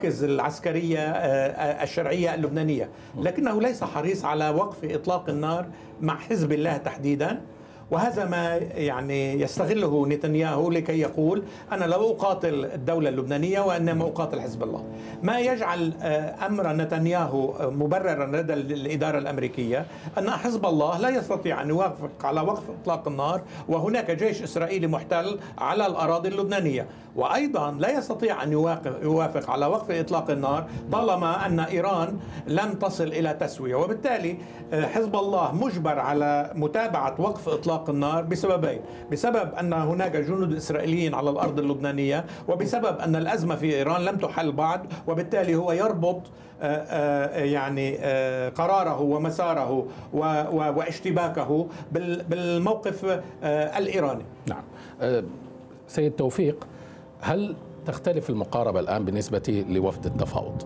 العسكرية الشرعية اللبنانية، لكنه ليس حريص على وقف إطلاق النار مع حزب الله تحديدا. وهذا ما يعني يستغله نتنياهو لكي يقول أنا لا أقاتل الدولة اللبنانية وإنما أقاتل حزب الله، ما يجعل أمر نتنياهو مبررا لدى الإدارة الأمريكية أن حزب الله لا يستطيع أن يوافق على وقف إطلاق النار وهناك جيش إسرائيلي محتل على الأراضي اللبنانية، وأيضا لا يستطيع أن يوافق على وقف إطلاق النار طالما أن إيران لم تصل إلى تسوية. وبالتالي حزب الله مجبر على متابعة وقف إطلاق النار بسببين: بسبب أن هناك جنود إسرائيليين على الأرض اللبنانية، وبسبب أن الأزمة في إيران لم تحل بعد، وبالتالي هو يربط يعني قراره ومساره واشتباكه بالموقف الإيراني. نعم. سيد توفيق، هل تختلف المقاربة الآن بالنسبة لوفد التفاوض؟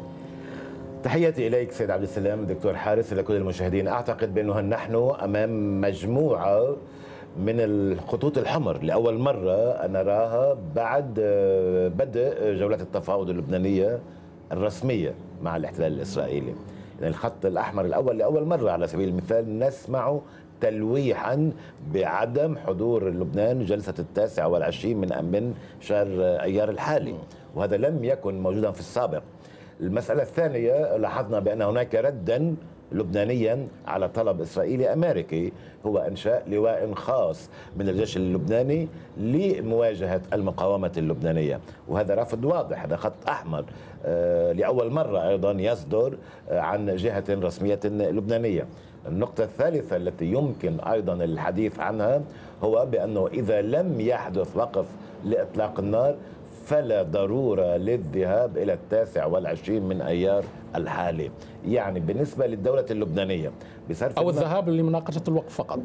تحياتي إليك سيد عبد السلام، دكتور حارس، إلى كل المشاهدين. أعتقد بأنه نحن أمام مجموعة من الخطوط الحمر لأول مرة نراها بعد بدء جولات التفاوض اللبنانية الرسمية مع الاحتلال الإسرائيلي. يعني الخط الأحمر الأول لأول مرة على سبيل المثال نسمع تلويحا بعدم حضور لبنان جلسة 29 من شهر أيار الحالي، وهذا لم يكن موجودا في السابق. المسألة الثانية، لاحظنا بأن هناك ردا لبنانيا على طلب إسرائيلي أمريكي، هو إنشاء لواء خاص من الجيش اللبناني لمواجهة المقاومة اللبنانية، وهذا رفض واضح، هذا خط أحمر لأول مرة أيضا يصدر عن جهة رسمية لبنانية. النقطة الثالثة التي يمكن أيضا الحديث عنها هو بأنه إذا لم يحدث وقف لإطلاق النار فلا ضرورة للذهاب إلى 29 من أيار الحالي. يعني بالنسبة للدولة اللبنانية بصرف أو الذهاب لمناقشة الوقف فقط،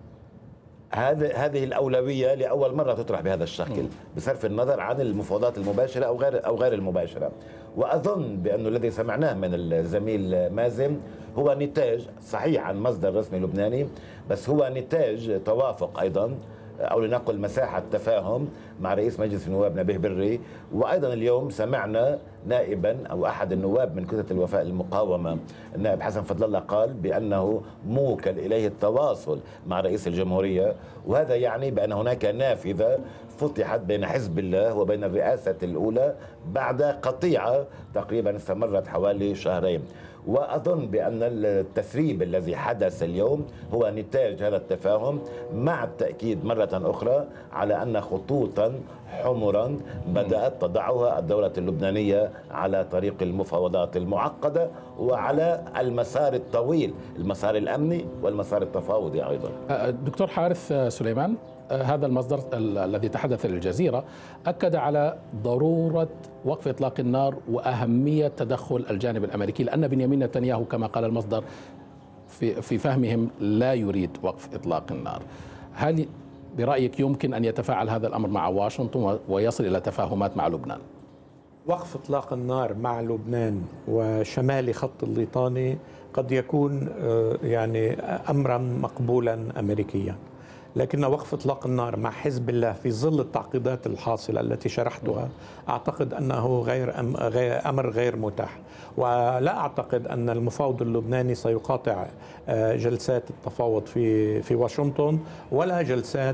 هذه الأولوية لأول مرة تطرح بهذا الشكل بصرف النظر عن المفاوضات المباشرة أو غير المباشرة. وأظن بأن الذي سمعناه من الزميل مازن هو نتاج صحيح عن مصدر رسمي لبناني، بس هو نتاج توافق أيضا أو لنقل مساحة تفاهم مع رئيس مجلس النواب نبيه بري. وأيضا اليوم سمعنا نائبا أو أحد النواب من كتلة الوفاء المقاومة النائب حسن فضل الله قال بأنه موكل إليه التواصل مع رئيس الجمهورية، وهذا يعني بأن هناك نافذة فتحت بين حزب الله وبين الرئاسة الأولى بعد قطيعة تقريبا استمرت حوالي شهرين. وأظن بأن التسريب الذي حدث اليوم هو نتاج هذا التفاهم، مع التأكيد مرة أخرى على أن خطوطا حمرا بدأت تضعها الدولة اللبنانية على طريق المفاوضات المعقدة وعلى المسار الطويل، المسار الأمني والمسار التفاوضي أيضا. دكتور حارث سليمان، هذا المصدر الذي تحدث للجزيرة أكد على ضرورة وقف إطلاق النار وأهمية تدخل الجانب الأمريكي، لأن بنيامين نتنياهو كما قال المصدر في فهمهم لا يريد وقف إطلاق النار. هل برأيك يمكن أن يتفاعل هذا الأمر مع واشنطن ويصل إلى تفاهمات مع لبنان؟ وقف إطلاق النار مع لبنان وشمال خط الليطاني قد يكون يعني أمرا مقبولا أمريكيا، لكن وقف إطلاق النار مع حزب الله في ظل التعقيدات الحاصلة التي شرحتها أعتقد أنه أمر غير متاح. ولا أعتقد أن المفاوض اللبناني سيقاطع جلسات التفاوض في واشنطن ولا جلسات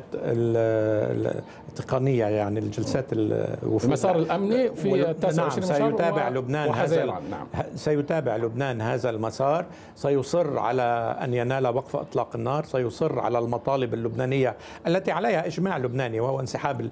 التقنية، يعني الجلسات المسار الأمني في 29 سيتابع لبنان سيتابع لبنان هذا المسار، سيصر على أن ينال وقف إطلاق النار، سيصر على المطالب اللبنانية التي عليها إجماع لبناني، وهو انسحاب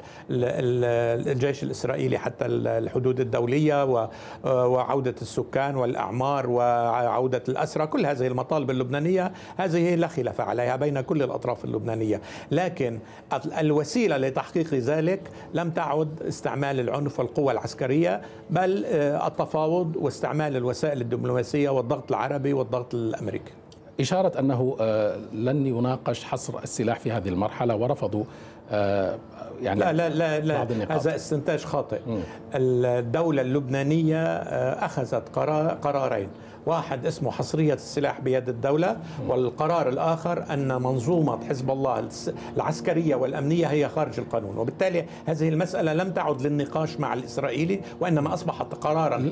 الجيش الإسرائيلي حتى الحدود الدولية وعودة السكان والأعمار وعودة الأسرى. كل هذه المطالب اللبنانية هذه لا خلاف عليها بين كل الأطراف اللبنانية، لكن الوسيلة لتحقيق ذلك لم تعد استعمال العنف والقوة العسكرية، بل التفاوض واستعمال الوسائل الدبلوماسية والضغط العربي والضغط الأمريكي. إشارة أنه لن يناقش حصر السلاح في هذه المرحلة ورفضوا يعني لا هذا استنتاج خاطئ. الدولة اللبنانية أخذت قرارين، واحد اسمه حصرية السلاح بيد الدولة، والقرار الآخر أن منظومة حزب الله العسكرية والأمنية هي خارج القانون، وبالتالي هذه المسألة لم تعد للنقاش مع الإسرائيلي وإنما أصبحت قرارا